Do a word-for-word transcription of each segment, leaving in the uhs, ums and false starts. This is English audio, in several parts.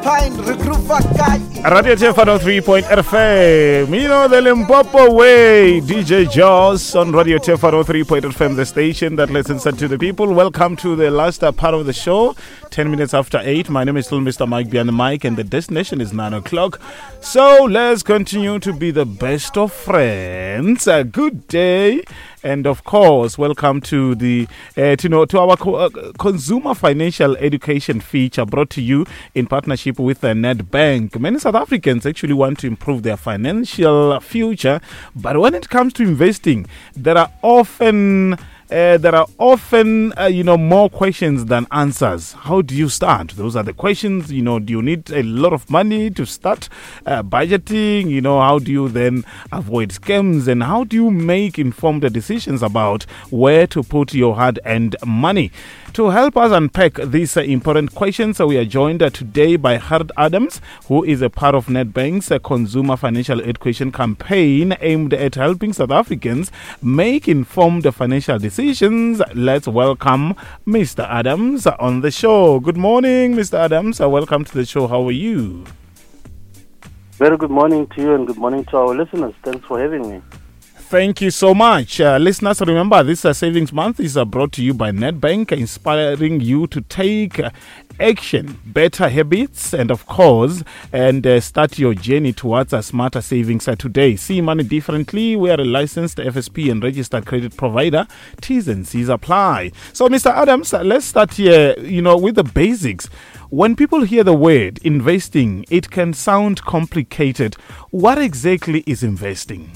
Radio T F one oh three point F M, you know the Limpopo way. D J Jaws on Radio T F one oh three point F M, the station that listens to the people. Welcome to the last uh, part of the show, ten minutes after eight. My name is still Mister Mike behind the mic, and the destination is nine o'clock. So let's continue to be the best of friends. A good day. And of course, welcome to the uh, to know to our co- uh, consumer financial education feature brought to you in partnership with uh, Nedbank. Many South Africans actually want to improve their financial future, but when it comes to investing, there are often Uh, there are often, uh, you know, more questions than answers. How do you start? Those are the questions. You know, do you need a lot of money to start uh, budgeting? You know, how do you then avoid scams? And how do you make informed decisions about where to put your hard-earned money? To help us unpack these uh, important questions, uh, we are joined uh, today by Gerrit Adams, who is a part of Nedbank's uh, consumer financial education campaign aimed at helping South Africans make informed financial decisions. Let's welcome Mister Adams on the show. Good morning, Mister Adams. Uh, welcome to the show. How are you? Very good morning to you and good morning to our listeners. Thanks for having me. Thank you so much. Uh, listeners, remember this uh, Savings Month is uh, brought to you by Nedbank, inspiring you to take uh, action, better habits, and of course, and uh, start your journey towards a smarter savings uh, today. See money differently. We are a licensed F S P and registered credit provider. T's and C's apply. So, Mister Adams, uh, let's start here, you know, with the basics. When people hear the word investing, it can sound complicated. What exactly is investing?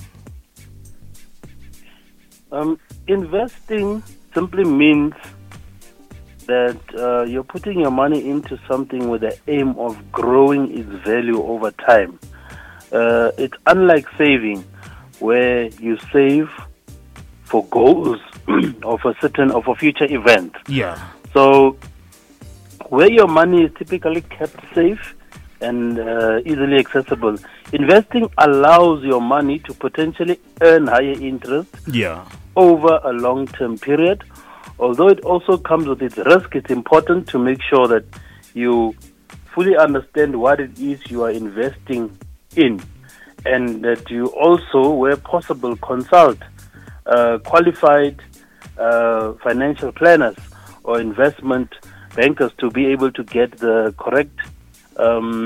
Um, investing simply means that uh, you're putting your money into something with the aim of growing its value over time. Uh, it's unlike saving, where you save for goals of a certain of a future event. Yeah. So, where your money is typically kept safe and uh, easily accessible, investing allows your money to potentially earn higher interest. Yeah. Over a long-term period. Although it also comes with its risk, it's important to make sure that you fully understand what it is you are investing in, and that you also, where possible, consult uh, qualified uh, financial planners or investment bankers to be able to get the correct um,